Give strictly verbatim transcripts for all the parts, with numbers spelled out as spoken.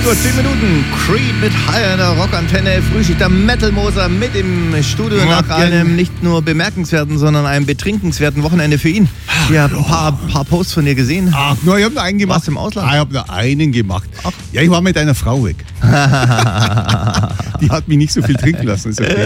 acht Uhr zehn Minuten. Creed mit Higher in der Rockantenne. Frühschicht der Metal-Moser mit im Studio Morgen. nach einem nicht nur bemerkenswerten, sondern einem betrinkenswerten Wochenende für ihn. Ich habe ein paar, paar Posts von dir gesehen. Ach, nur, ich habe nur einen gemacht. Warst du im Ausland? Ah, ich habe nur einen gemacht. Ach. Ja, ich war mit einer Frau weg. Die hat mich nicht so viel trinken lassen. Ist okay.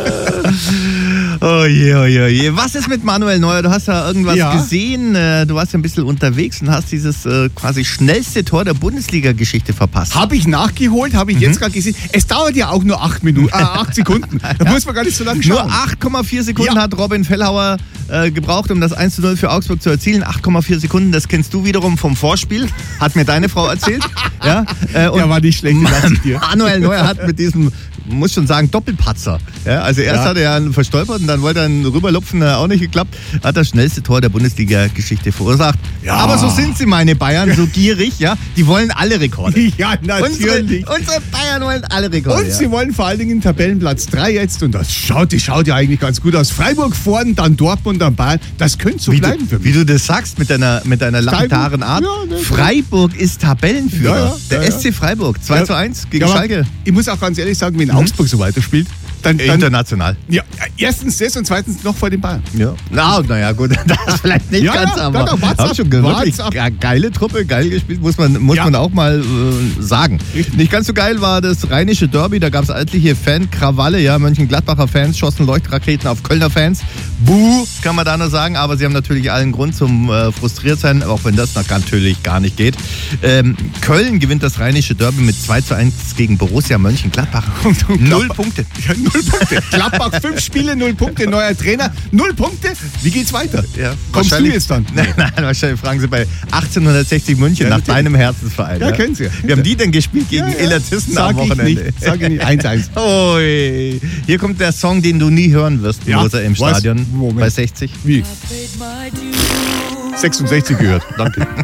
Oh je, oh je, oh je. Was ist mit Manuel Neuer? Du hast ja irgendwas Ja. gesehen. Du warst ja ein bisschen unterwegs und hast dieses äh, quasi schnellste Tor der Bundesliga-Geschichte verpasst. Habe ich nachgeholt, habe ich mhm. jetzt gerade gesehen. Es dauert ja auch nur acht Minuten, äh, acht Sekunden. Da ja. muss man gar nicht so lange schauen. Nur acht Komma vier Sekunden Ja. hat Robin Fellhauer äh, gebraucht, um das eins zu null für Augsburg zu erzielen. acht Komma vier Sekunden, das kennst du wiederum vom Vorspiel. Hat mir deine Frau erzählt. ja, äh, und Ja, war nicht schlecht, lass ich dir. Manuel Neuer hat mit diesem, muss schon sagen, Doppelpatzer. Ja, also erst Ja. hat er ja einen verstolpert und dann wollte er einen rüberlupfen, äh, auch nicht geklappt. Hat das schnellste Tor der Bundesliga-Geschichte verursacht. Ja. Aber so sind sie, meine Bayern, so gierig, ja. Die wollen alle Rekorde. Ja, Unsere, natürlich. unsere Bayern wollen alle Rekorde. Und ja. sie wollen vor allen Dingen Tabellenplatz drei jetzt. Und das schaut, die schaut ja eigentlich ganz gut aus. Freiburg vorn, dann Dortmund, dann Bayern. Das könnte so Wie bleiben du, für wie mich. du das sagst mit deiner, mit deiner lapidaren Art. Ja, ne, Freiburg ist Tabellenführer. Ja, ja, der ja, ja. S C Freiburg. zwei Ja. zu eins gegen Ja, aber Schalke. Ich muss auch ganz ehrlich sagen, wenn Augsburg so weiterspielt, dann, dann International. ja, erstens das und zweitens noch vor den Bayern. Ja. Na, naja, gut, das vielleicht nicht Ja, ganz, ja, aber doch, doch, wart's haben ab, schon ge- wirklich wart's ab. ge- geile Truppe, geil gespielt, muss man, muss Ja. man auch mal äh, sagen. Richtig. Nicht ganz so geil war das rheinische Derby, da gab es etliche Fan-Krawalle, ja, Mönchengladbacher Fans schossen Leuchtraketen auf Kölner Fans. Buh, kann man da nur sagen, aber sie haben natürlich allen Grund zum äh, frustriert sein, auch wenn das noch natürlich gar nicht geht. Ähm, Köln gewinnt das rheinische Derby mit zwei zu eins gegen Borussia Mönchengladbach. Null Punkte. Ja, null Punkte. Gladbach, fünf Spiele, null Punkte, neuer Trainer, null Punkte. Wie geht's weiter? Ja, Kommst du wahrscheinlich- jetzt dann? Nein, nein, wahrscheinlich fragen Sie bei achtzehnhundertsechzig München Ja, nach natürlich. deinem Herzensverein. Ja, kennen Sie. Wie haben die denn gespielt gegen Ja, ja. Elitisten Sag am ich Wochenende? nicht, sag ich nicht. eins eins. Ui. Hier kommt der Song, den du nie hören wirst, Ja, Moser, im was? Stadion Moment. bei sechzig. Wie? sechsundsechzig gehört. Danke.